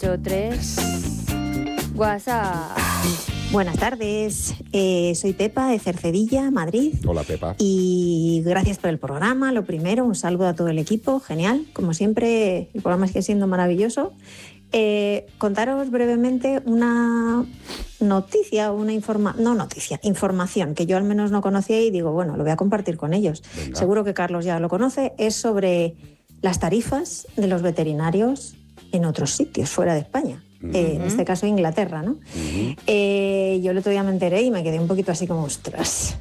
3, WhatsApp. Buenas tardes, soy Pepa de Cercedilla, Madrid. Hola, Pepa. Y gracias por el programa. Lo primero, un saludo a todo el equipo, genial. Como siempre, el programa sigue siendo maravilloso. Contaros brevemente una noticia, información que yo al menos no conocía y digo, bueno, lo voy a compartir con ellos. Venga. Seguro que Carlos ya lo conoce. Es sobre las tarifas de los veterinarios en otros sitios, fuera de España. En este caso Inglaterra, ¿no? Yo el otro día me enteré y me quedé un poquito así como, ostras,